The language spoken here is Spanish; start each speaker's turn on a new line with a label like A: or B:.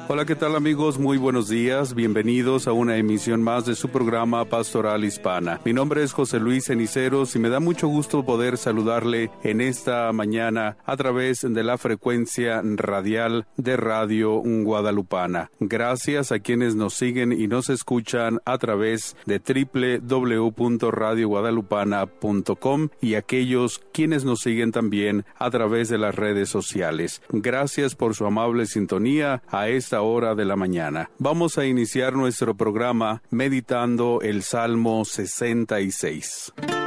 A: Hola, ¿qué tal amigos? Muy buenos días. Bienvenidos a una emisión más de su programa Pastoral Hispana. Mi nombre es José Luis Ceniceros y me da mucho gusto poder saludarle en esta mañana a través de la frecuencia radial de Radio Guadalupana. Gracias a quienes nos siguen y nos escuchan a través de www.radioguadalupana.com y aquellos quienes nos siguen también a través de las redes sociales. Gracias por su amable sintonía a esta hora de la mañana. Vamos a iniciar nuestro programa meditando el Salmo 66.